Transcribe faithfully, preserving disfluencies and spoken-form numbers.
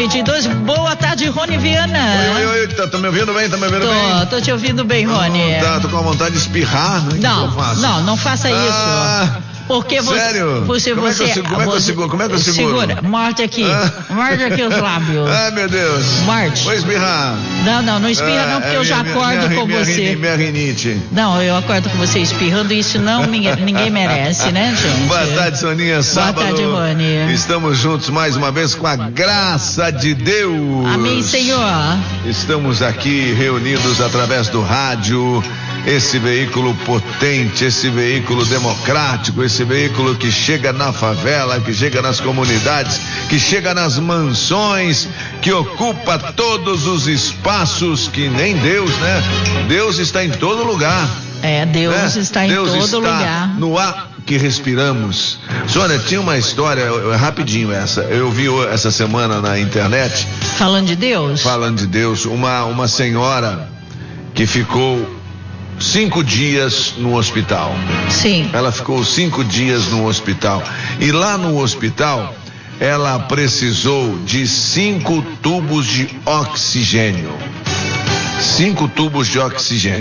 meio-dia e dois. Boa tarde, Rony Viana. Oi, oi, oi, tá, tá me ouvindo bem? Tá me ouvindo tô, bem? Tô te ouvindo bem, Rony. Não, tá, tô com vontade de espirrar, né? Não, não, não faça ah, isso. Porque você. Sério? Você, como, você, é que eu, como é que eu seguro? Como é que eu seguro? Segura, morde aqui. Ah. Morde aqui os lábios. Ai, meu Deus. Morde. Vou espirrar. Não, não, não espirra ah, não, porque é eu já minha, acordo minha, com minha, você. Minha, minha rinite. Não, eu acordo com você espirrando, isso não ninguém, ninguém merece, né, gente? Boa tarde, Soninha. Sábado. Boa tarde, Rony. Estamos juntos mais uma vez com a graça de Deus. Amém, Senhor. Estamos aqui reunidos através do rádio, esse veículo potente, esse veículo democrático, esse veículo que chega na favela, que chega nas comunidades, que chega nas mansões, que ocupa todos os espaços que nem Deus, né? Deus está em todo lugar. É, Deus né? está em Deus todo está lugar. No ar que respiramos. Sônia, tinha uma história, rapidinho essa, eu vi essa semana na internet. Falando de Deus? Falando de Deus, uma, uma senhora que ficou cinco dias no hospital. Sim. Ela ficou cinco dias no hospital. E lá no hospital, ela precisou de cinco tubos de oxigênio. Cinco tubos de oxigênio.